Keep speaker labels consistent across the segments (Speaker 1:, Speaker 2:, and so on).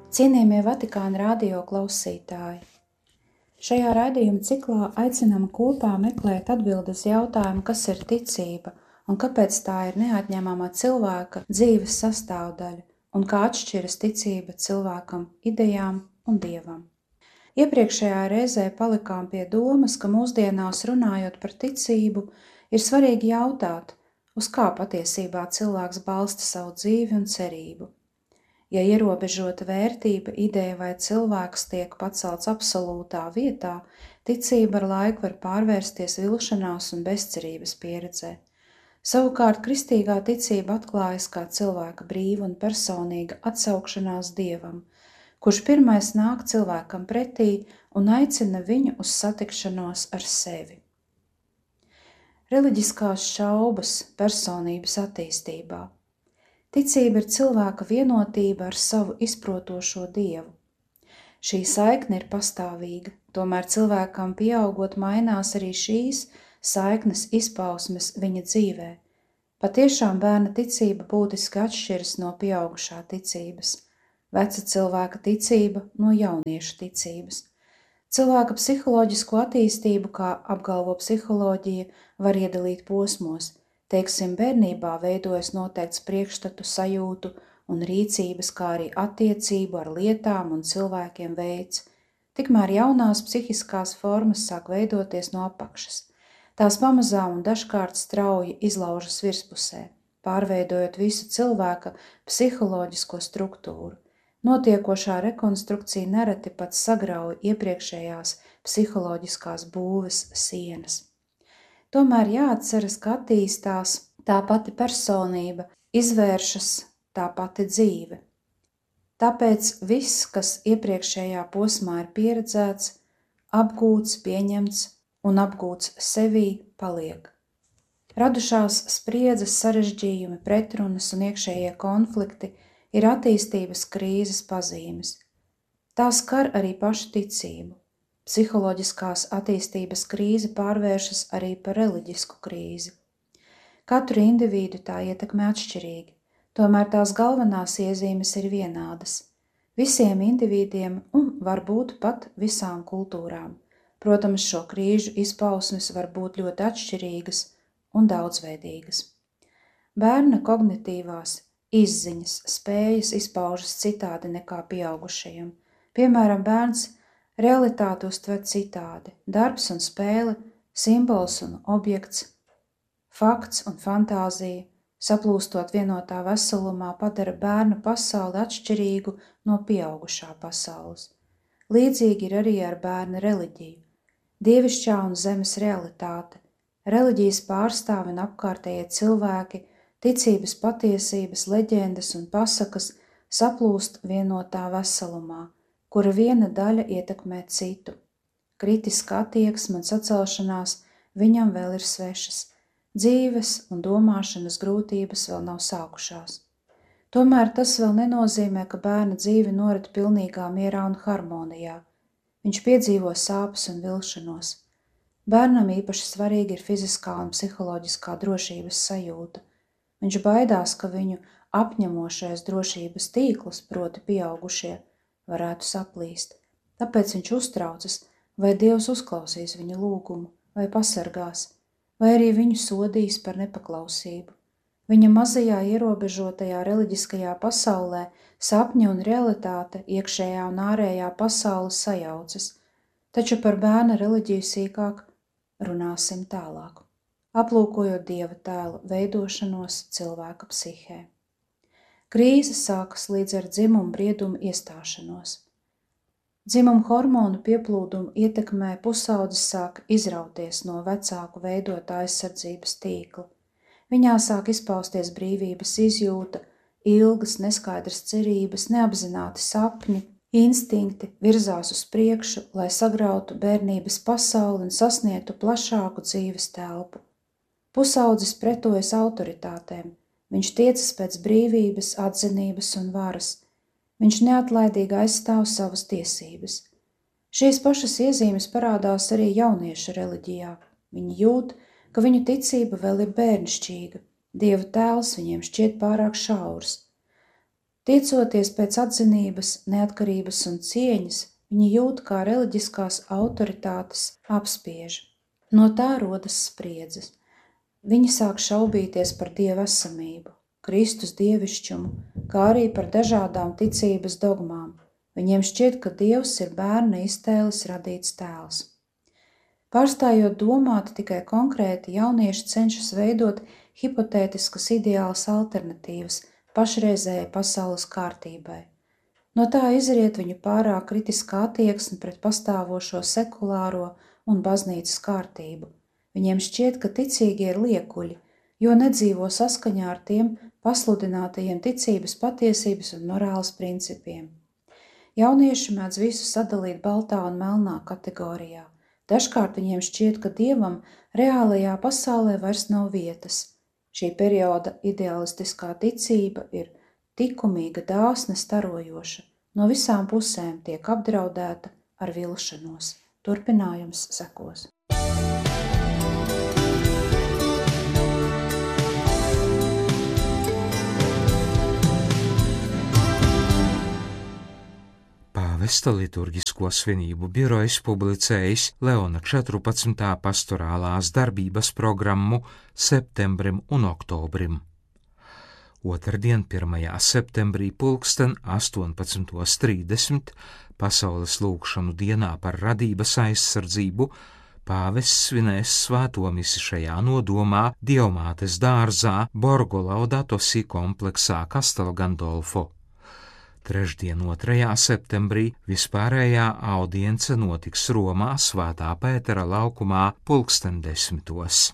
Speaker 1: Cienījamie Vatikāna radio klausītāji! Šajā raidījuma ciklā aicinām kopā meklēt atbildi uz jautājumu, kas ir ticība un kāpēc tā ir neatņemama cilvēka dzīves sastāvdaļa un kā atšķiras ticība cilvēkam, idejām un dievam. Iepriekšējā reizē palikām pie domas, ka mūsdienās runājot par ticību, ir svarīgi jautāt, uz kā patiesībā cilvēks balsta savu dzīvi un cerību. Ja ierobežota vērtība, ideja vai cilvēks tiek pacelts absolūtā vietā, ticība ar laiku var pārvērsties vilšanās un bezcerības pieredzē. Savukārt kristīgā ticība atklājas kā cilvēka brīva un personīga atsaukšanās Dievam, kurš pirmais nāk cilvēkam pretī un aicina viņu uz satikšanos ar sevi. Reliģiskās šaubas personības attīstībā. Ticība ir cilvēka vienotība ar savu izprotošo Dievu. Šī saikne ir pastāvīga, tomēr cilvēkam pieaugot mainās arī šīs saiknes izpausmes viņa dzīvē. Patiešām bērna ticība būtiski atšķiras no pieaugušā ticības, veca cilvēka ticība no jaunieša ticības. Cilvēka psiholoģisko attīstību, kā apgalvo psiholoģija, var iedalīt posmos. Teiksim, bērnībā veidojas noteikts priekšstatu, sajūtu un rīcības, kā arī attiecību ar lietām un cilvēkiem veids. Tikmēr jaunās psihiskās formas sāk veidoties no apakšas. Tās pamazām un dažkārt strauji izlaužas virspusē, pārveidojot visu cilvēka psiholoģisko struktūru. Notiekošā rekonstrukcija nereti pat sagrauj iepriekšējās psiholoģiskās būves sienas. Tomēr jāatceras, ka attīstās tā pati personība, izvēršas tā pati dzīve. Tāpēc viss, kas iepriekšējā posmā ir pieredzēts, apgūts, pieņemts un apgūts sevī, paliek. Radušās spriedzes, sarežģījumi, pretrunas un iekšējie konflikti ir attīstības krīzes pazīmes. Tās skar arī pašu ticību. Psiholoģiskās attīstības krīze pārvēršas arī par reliģisku krīzi. Katru individu tā ietekmē atšķirīgi, tomēr tās galvenās iezīmes ir vienādas. Visiem individiem un varbūt pat visām kultūrām. Protams, šo krīžu izpausmes var būt ļoti atšķirīgas un daudzveidīgas. Bērna kognitīvās izziņas, spējas izpaužas citādi nekā pieaugušajam. Piemēram, bērns realitāti uztver citādi. Darbs un spēle, simbols un objekts, fakts un fantāzija, saplūstot vienotā veselumā, padara bērnu pasauli atšķirīgu no pieaugušā pasaules. Līdzīgi ir arī ar bērna reliģiju. Dievišķā un zemes realitāte, reliģijas pārstāvi un apkārtējie cilvēki, ticības patiesības, leģendas un pasakas saplūst vienotā veselumā, kura viena daļa ietekmē citu. Kritiska attieksme un sacelšanās viņam vēl ir svešas. Dzīves un domāšanas grūtības vēl nav sākušās. Tomēr tas vēl nenozīmē, ka bērna dzīve norit pilnīgā mierā un harmonijā. Viņš piedzīvo sāpes un vilšanos. Bērnam īpaši svarīgi ir fiziskā un psiholoģiskā drošības sajūta. Viņš baidās, ka viņu apņemošais drošības tīkls, proti pieaugušie, varētu saplīst. Tāpēc viņš uztraucas, vai Dievs uzklausīs viņa lūgumu, vai pasargās, vai arī viņu sodīs par nepaklausību. Viņa mazajā ierobežotajā reliģiskajā pasaulē sapņi un realitāte, iekšējā un ārējā pasaule sajaucas, taču par bērna reliģiju sīkāk runāsim tālāk, aplūkojot Dieva tēla veidošanos cilvēka psihē. Krīze sākas līdz ar dzimumu briedumu iestāšanos. Dzimumu hormonu pieplūdumu ietekmē pusaudzes sāk izrauties no vecāku veidotā aizsardzības tīkla. Viņā sāk izpausties brīvības izjūta, ilgas, neskaidras cerības, neapzināti sapņi, instinkti virzās uz priekšu, lai sagrautu bērnības pasauli un sasniegtu plašāku dzīves telpu. Pusaudzis pretojas autoritātēm. Viņš tiecas pēc brīvības, atzinības un varas. Viņš neatlaidīgi aizstāv savas tiesības. Šīs pašas iezīmes parādās arī jauniešu reliģijā. Viņi jūt, ka viņu ticība vēl ir bērnišķīga. Dieva tēls viņiem šķiet pārāk šaurs. Tiecoties pēc atzinības, neatkarības un cieņas, viņi jūt, kā reliģiskās autoritātes apspiež. No tā rodas spriedzes. Viņi sāk šaubīties par Dieva esamību, Kristus dievišķumu, kā arī par dažādām ticības dogmām. Viņiem šķiet, ka Dievs ir bērna iztēles radīts tēls. Pārstājot domāt tikai konkrēti, jaunieši cenšas veidot hipotētiskas ideālas alternatīvas pašreizējai pasaules kārtībai. No tā izriet viņu pārāk kritiskā attieksme pret pastāvošo sekulāro un baznīcas kārtību. Viņiem šķiet, ka ticīgie ir liekuļi, jo nedzīvo saskaņā ar tiem pasludinātajiem ticības, patiesības un morāles principiem. Jaunieši mēdz visu sadalīt baltā un melnā kategorijā. Dažkārt viņiem šķiet, ka Dievam reālajā pasaulē vairs nav vietas. Šī perioda idealistiskā ticība ir likumīga, dāsna, starojoša. No visām pusēm tiek apdraudēta ar vilšanos. Turpinājums sekos.
Speaker 2: Pāvesta liturģisko svinību birojs publicējis Leona 14. pastorālās darbības programmu septembrim un oktobrim. Otrdien, 1. septembrī, pulksten 18:30, pasaules lūgšanu dienā par radības aizsardzību, pāvests svinēs svēto misi šajā nodomā Dievmātes dārzā Borgo Laudato Si kompleksā Castel Gandolfo. Trešdien, 2. septembrī, vispārējā audience notiks Romā Svētā Pētera laukumā pulksten 10.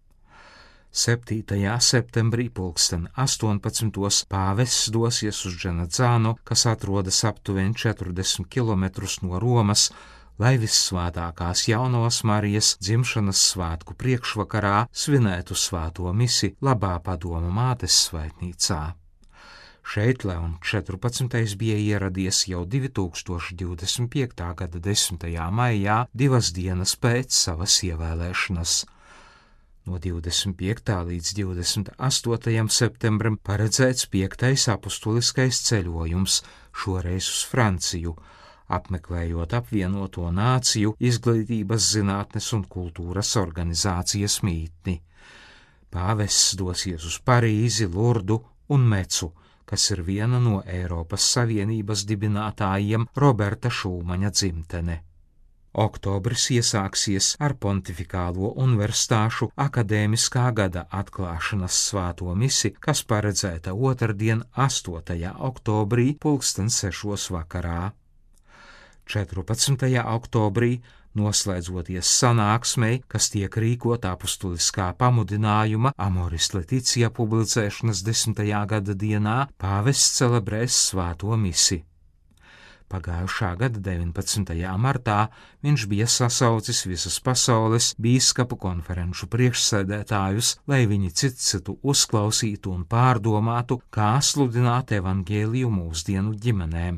Speaker 2: 7. septembrī pulksten 18. pāvests dosies uz Dženadzānu, kas atrodas aptuveni 40 km no Romas, lai vissvētākās Jaunavas Marijas dzimšanas svētku priekšvakarā svinētu svēto misi Labā Padoma mātes svētnīcā. Šeit Leon 14. bija ieradies jau 2025. gada 10. maijā, 2 dienas pēc savas ievēlēšanas. No 25. līdz 28. septembrim paredzēts 5. apustuliskais ceļojums, šoreiz uz Franciju, apmeklējot apvienoto nāciju izglītības, zinātnes un kultūras organizācijas mītni. Pāvests dosies uz Parīzi, Lurdu un Mecu, kas ir viena no Eiropas Savienības dibinātājiem Roberta Šulmaņa dzimtene. Oktobris iesāksies ar pontifikālo universitāšu akadēmiskā gada atklāšanas svēto misi, kas paredzēta otrdien, 8. oktobrī, pulksten 6. vakarā. 14. oktobrī, noslēdzoties sanāksmei, kas tiek rīkota apustuliskā pamudinājuma Amoris Laetitia publicēšanas 10. gada dienā, pāvests celebrēs svēto misi. Pagājušā gada 19. martā viņš bija sasaucis visas pasaules bīskapu konferenču priekšsēdētājus, lai viņi citu uzklausītu un pārdomātu, kā sludināt evaņģēliju mūsdienu ģimenēm.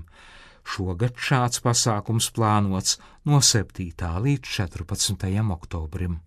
Speaker 2: Šogad šāds pasākums plānots no 7. līdz 14. oktobrim.